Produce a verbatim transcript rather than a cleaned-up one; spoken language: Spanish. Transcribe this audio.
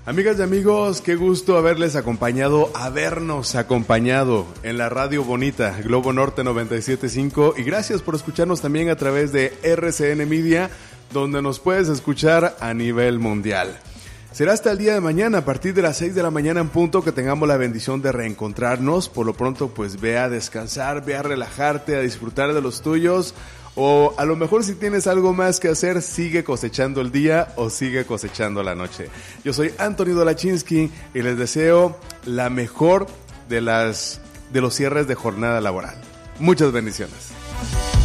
Amigas y amigos, qué gusto haberles acompañado, habernos acompañado en la radio bonita, Globo Norte noventa y siete punto cinco, y gracias por escucharnos también a través de R C N Media, donde nos puedes escuchar a nivel mundial. Será hasta el día de mañana, a partir de las seis de la mañana en punto, que tengamos la bendición de reencontrarnos. Por lo pronto, pues ve a descansar, ve a relajarte, a disfrutar de los tuyos. O a lo mejor si tienes algo más que hacer, sigue cosechando el día o sigue cosechando la noche. Yo soy Anthony Dolachinsky y les deseo la mejor de las de los cierres de jornada laboral. Muchas bendiciones.